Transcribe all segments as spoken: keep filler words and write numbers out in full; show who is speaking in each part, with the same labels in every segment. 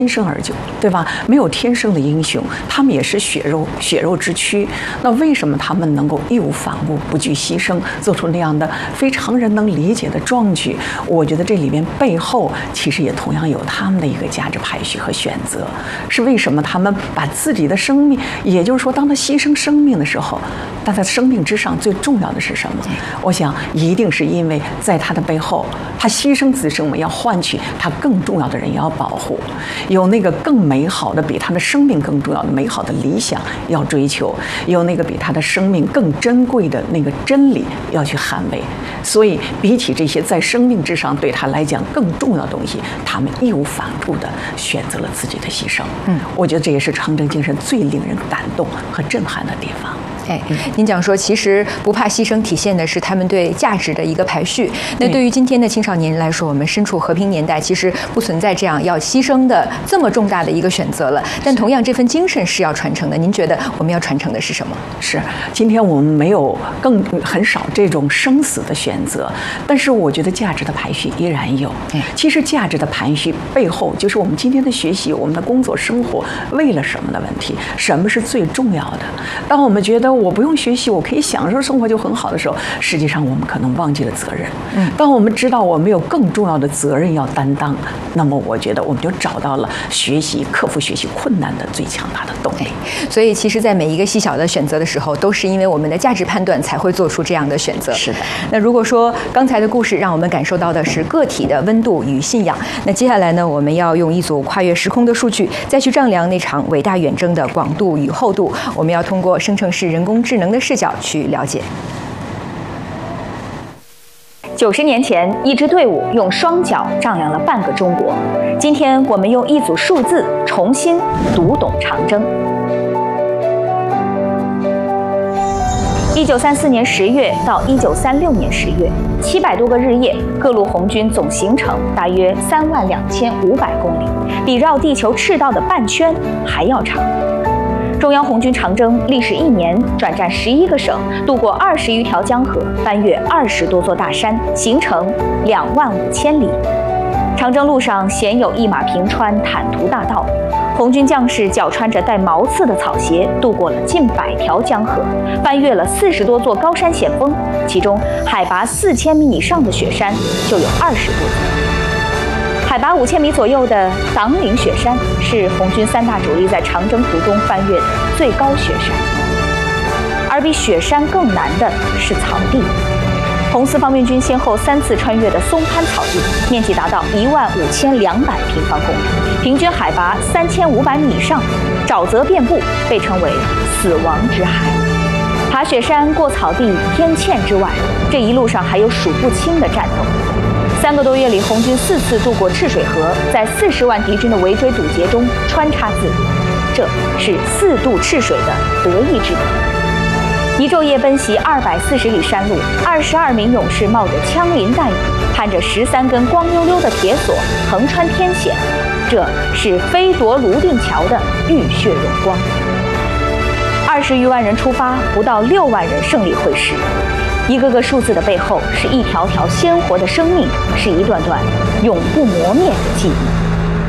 Speaker 1: 天生而就，对吧？没有天生的英雄，他们也是血肉血肉之躯。那为什么他们能够义无反顾、不惧牺牲，做出那样的非常人能理解的壮举？我觉得这里面背后其实也同样有他们的一个价值排序和选择。是为什么他们把自己的生命，也就是说，当他牺牲生命的时候，但在生命之上最重要的是什么？我想一定是因为在他的背后，他牺牲自己生命，要换取他更重要的人要保护。有那个更美好的，比他的生命更重要的美好的理想要追求，有那个比他的生命更珍贵的那个真理要去捍卫。所以，比起这些在生命之上对他来讲更重要的东西，他们义无反顾地选择了自己的牺牲。嗯，我觉得这也是长征精神最令人感动和震撼的地方。
Speaker 2: 哎，您讲说，其实不怕牺牲体现的是他们对价值的一个排序。那对于今天的青少年来说，我们身处和平年代，其实不存在这样要牺牲的这么重大的一个选择了。但同样，这份精神是要传承的。您觉得我们要传承的是什么？
Speaker 1: 是，今天我们没有更很少这种生死的选择，但是我觉得价值的排序依然有。其实价值的排序背后，就是我们今天的学习、我们的工作、生活为了什么的问题。什么是最重要的？当我们觉得我不用学习，我可以享受生活就很好的时候，实际上我们可能忘记了责任。嗯，当我们知道我们有更重要的责任要担当，那么我觉得我们就找到了学习、克服学习困难的最强大的动力。
Speaker 2: 所以，其实，在每一个细小的选择的时候，都是因为我们的价值判断才会做出这样的选择。
Speaker 1: 是的。
Speaker 2: 那如果说刚才的故事让我们感受到的是个体的温度与信仰，那接下来呢，我们要用一组跨越时空的数据，再去丈量那场伟大远征的广度与厚度。我们要通过生成式人工智能的视角去了解。
Speaker 3: 九十年前，一支队伍用双脚丈量了半个中国。今天，我们用一组数字重新读懂长征。一九三四年十月到一九三六年十月，七百多个日夜，各路红军总行程大约三万两千五百公里，比绕地球赤道的半圈还要长。中央红军长征历时一年，转战十一个省，渡过二十余条江河，翻越二十多座大山，行程两万五千里。长征路上鲜有一马平川，坦途大道。红军将士脚穿着带毛刺的草鞋，渡过了近百条江河，翻越了四十多座高山险峰，其中海拔四千米以上的雪山就有二十多座。海拔五千米左右的党岭雪山是红军三大主力在长征途中翻越的最高雪山，而比雪山更难的是草地。红四方面军先后三次穿越的松潘草地，面积达到一万五千两百平方公里，平均海拔三千五百米以上，沼泽遍布，被称为死亡之海。爬雪山、过草地、天堑之外，这一路上还有数不清的战斗。三个多月里，红军四次渡过赤水河，在四十万敌军的围追堵截中穿插自如，这是四渡赤水的得意之得。一昼夜奔袭二百四十里山路，二十二名勇士冒着枪林弹雨，攀着十三根光溜溜的铁索，横穿天险，这是飞夺泸定桥的浴血荣光。二十余万人出发，不到六万人胜利会师。一个个数字的背后，是一条条鲜活的生命，是一段段永不磨灭的记忆。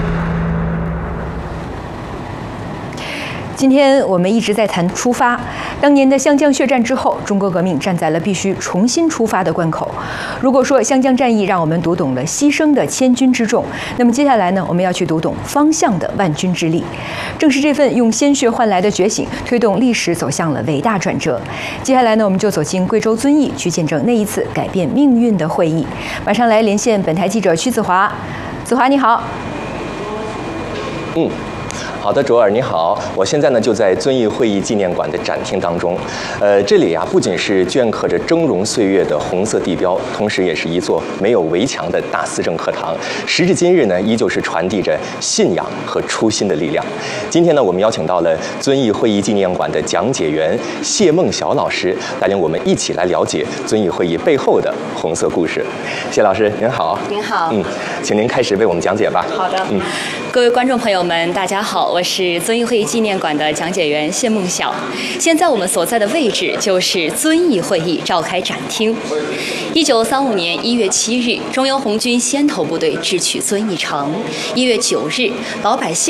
Speaker 2: 今天我们一直在谈出发。当年的湘江血战之后，中国革命站在了必须重新出发的关口。如果说湘江战役让我们读懂了牺牲的千钧之重，那么接下来呢，我们要去读懂方向的万钧之力。正是这份用鲜血换来的觉醒，推动历史走向了伟大转折。接下来呢，我们就走进贵州遵义，去见证那一次改变命运的会议。马上来连线本台记者屈子华。子华，你好。
Speaker 4: 嗯。好的，卓尔你好，我现在呢就在遵义会议纪念馆的展厅当中，呃，这里啊不仅是镌刻着峥嵘岁月的红色地标，同时也是一座没有围墙的大思政课堂。时至今日呢，依旧是传递着信仰和初心的力量。今天呢，我们邀请到了遵义会议纪念馆的讲解员谢梦晓老师，带领我们一起来了解遵义会议背后的红色故事。谢老师您好。
Speaker 5: 您好。
Speaker 4: 嗯，请您开始为我们讲解吧。
Speaker 5: 好的。
Speaker 4: 嗯，
Speaker 5: 各位观众朋友们，大家好。我是遵义会议纪念馆的讲解员谢梦晓。现在我们所在的位置就是遵义会议召开展厅。一九三五年一月七日，中央红军先头部队智取遵义城。一月九日，老百姓